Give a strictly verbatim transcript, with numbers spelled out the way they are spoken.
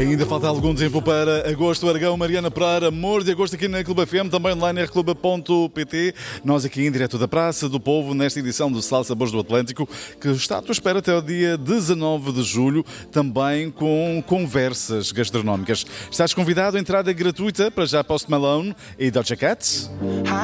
Ainda falta algum tempo para agosto. Aragão, Mariana Pereira, amor de agosto aqui na Clube F M, também online r clube ponto p t. Nós aqui em direto da Praça do Povo, nesta edição do Sal Sabores do Atlântico, que está à tua espera até o dia dezanove de julho, também com conversas gastronómicas. Estás convidado, entrada gratuita para já Post Malone e Doja Cat.